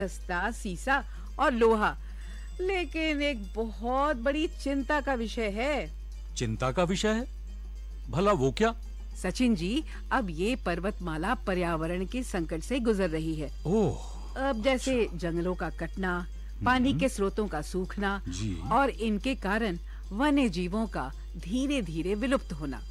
सस्ता सीसा और लोहा। लेकिन एक बहुत बड़ी चिंता का विषय है। चिंता का विषय है? भला वो क्या? सचिन जी, अब ये पर्वतमाला पर्यावरण के संकट से गुजर रही है। ओह, अब जैसे जंगलों का कटना, पानी के स्रोतों का सूखना जी। और इनके कारण वन्य जीवों का धीरे धीरे विलुप्त होना।